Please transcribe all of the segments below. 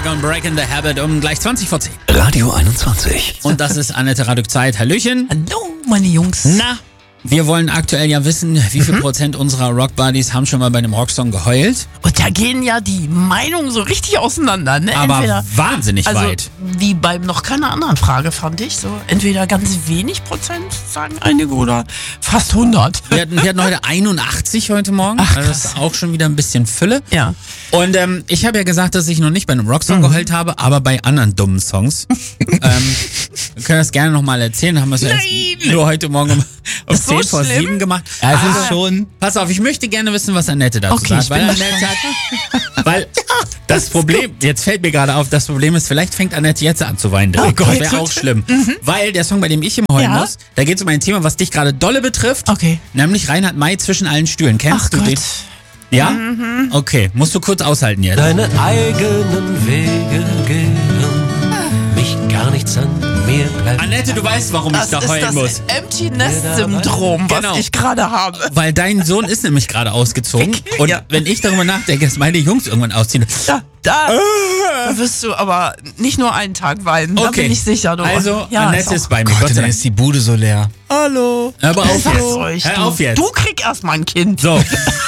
und Breaking the Habit um gleich 20 vor 10. Radio 21. Und das ist Annette Raduk-Zeit. Hallöchen. Hallo, meine Jungs. Na, wir wollen aktuell ja wissen, wie viel Prozent unserer Rock-Buddies haben schon mal bei einem Rocksong geheult. Und da gehen ja die Meinungen so richtig auseinander, ne? Aber Entweder, wahnsinnig also, weit. wie bei noch keiner anderen Frage, fand ich. So, entweder ganz wenig Prozent, sagen einige, oder fast 100. Wir hatten heute 81 heute Morgen. Ach, also das ist auch schon wieder ein bisschen Fülle. Ja. Und ich habe ja gesagt, dass ich noch nicht bei einem Rocksong geheult habe, aber bei anderen dummen Songs. Wir können das gerne nochmal erzählen. Haben wir es ja jetzt nur heute Morgen um Ist so 10 vor schlimm? 7 gemacht. Ja, es ist schon. Pass auf, ich möchte gerne wissen, was Annette dazu Okay, sagt. ich Weil bin Annette weil das Problem, jetzt fällt mir gerade auf, das Problem ist, vielleicht fängt Annette jetzt an zu weinen. Oh Gott. Das wäre auch schlimm. Weil der Song, bei dem ich immer heulen Ja. muss, da geht es um ein Thema, was dich gerade dolle betrifft. Okay. Nämlich Reinhard May zwischen allen Stühlen. Kennst Ach du Gott. den? Ja? Okay, musst du kurz aushalten jetzt. Deine eigenen Wege gehen, mich gar nichts an mir bleibt. Annette, du weißt, warum ich Das da ist heulen das muss. Empty Nest Syndrom, Genau. was ich gerade habe. Weil dein Sohn ist nämlich gerade ausgezogen. Und Ja. wenn ich darüber nachdenke, dass meine Jungs irgendwann ausziehen. Da wirst du aber nicht nur einen Tag weinen, da Okay. bin ich sicher. Du. Also, ja, Annette auch- ist bei mir. Gott, Gott sei dann Dank. ist die Bude so leer. Hallo. Hör aber auf Sag's jetzt. euch, Hör du. auf jetzt. Du krieg erst mal ein Kind. So.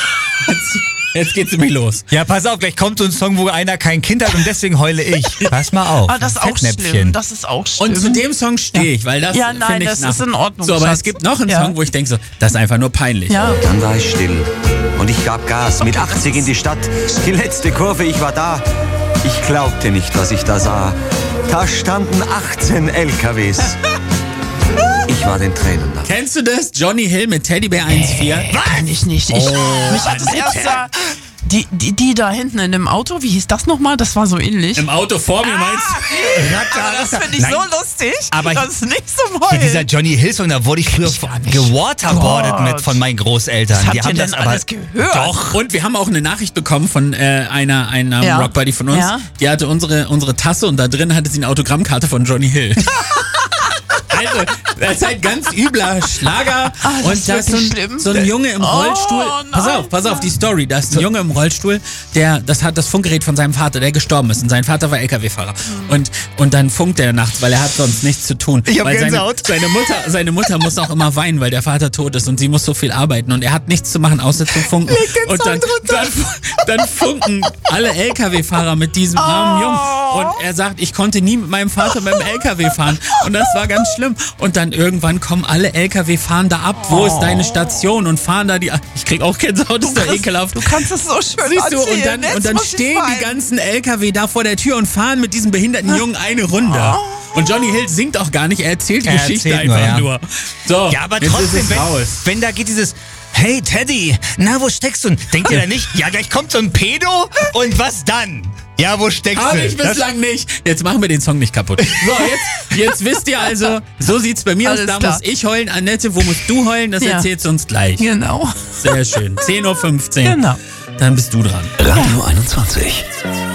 Jetzt geht's nämlich los. Ja, pass auf, gleich kommt so ein Song, wo einer kein Kind hat und deswegen heule ich. Pass mal auf. Ah, das ist auch schlimm. Fettnäpfchen. Das ist auch schlimm. Und zu dem Song stehe ich, weil das Ja, nein, finde ich das ist in Ordnung, So, aber Schatz. es gibt noch einen Ja. Song, wo ich denke so, das ist einfach nur peinlich. Ja. Dann war ich still und ich gab Gas mit 80 in die Stadt. Die letzte Kurve, ich war da. Ich glaubte nicht, was ich da sah. Da standen 18 LKWs. Ich war den Tränen nah. Kennst du das? Johnny Hill mit Teddybär 1.4? Kenn ich nicht. Mich hat das erst die da hinten in dem Auto, wie hieß das nochmal? Das war so ähnlich. Im Auto vor mir meinst Aber das finde ich Nein. so lustig. Aber das ist nicht so Hier, dieser Heulen. Johnny Hill Song, da wurde ich früher gar nicht. gewaterboardet Gott. mit von meinen Großeltern. Was habt Die ihr haben denn das aber alles gehört? Doch. Und wir haben auch eine Nachricht bekommen von einer Ja. Rockbuddy von uns. Ja. Die hatte unsere Tasse und da drin hatte sie eine Autogrammkarte von Johnny Hill. Also, das ist halt ganz übler Schlager. Das Und ist da ist so wirklich ein, schlimm. so ein Junge im Oh, Rollstuhl. nein. Pass auf, die Story. Da ist ein Junge im Rollstuhl, das hat das Funkgerät von seinem Vater, der gestorben ist. Und sein Vater war LKW-Fahrer. Und dann funkt er nachts, weil er hat sonst nichts zu tun. Ich hab weil Gänsehaut. seine Mutter muss auch immer weinen, weil der Vater tot ist und sie muss so viel arbeiten. Und er hat nichts zu machen, außer zu funken. Und dann funken alle LKW-Fahrer mit diesem armen Jungen. Und er sagt, ich konnte nie mit meinem Vater beim LKW fahren. Und das war ganz schlimm. Und dann irgendwann kommen alle LKW, fahren da ab. Wo ist deine Station? Und fahren da die... Ich krieg auch Gänsehaut, ist doch ekelhaft. Du kannst es so schön Siehst du, erzählen. und dann Jetzt muss ich stehen die weinen. ganzen LKW da vor der Tür und fahren mit diesem behinderten Jungen eine Runde. Und Johnny Hill singt auch gar nicht, er erzählt die Er Geschichte erzählt nur, einfach ja. nur. So, Ja, aber jetzt ist trotzdem, es raus. wenn da geht dieses Hey Teddy, na wo steckst du? Denkt ihr da nicht? Ja, gleich kommt so ein Pedo und was dann? Ja, wo steckst Habe du? ich bislang nicht. Jetzt machen wir den Song nicht kaputt. So, jetzt wisst ihr also, so sieht's bei mir aus. Alles Da klar. muss ich heulen. Annette, wo musst du heulen? Das Ja. erzählst du uns gleich. Genau. Sehr schön. 10.15 Uhr. Genau. Dann bist du dran. Radio 21.